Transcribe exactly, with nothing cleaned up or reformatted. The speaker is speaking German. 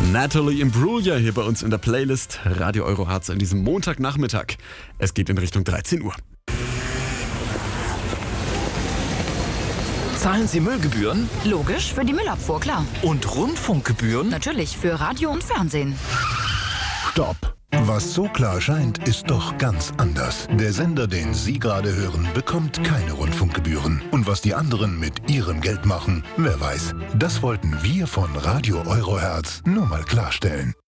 Natalie Imbruglia hier bei uns in der Playlist Radio Eurohertz an diesem Montagnachmittag. Es geht in Richtung dreizehn Uhr. Zahlen Sie Müllgebühren? Logisch, für die Müllabfuhr, klar. Und Rundfunkgebühren? Natürlich, für Radio und Fernsehen. Stopp! Was so klar scheint, ist doch ganz anders. Der Sender, den Sie gerade hören, bekommt keine Rundfunkgebühren. Und was die anderen mit ihrem Geld machen, wer weiß. Das wollten wir von Radio Eurohertz nur mal klarstellen.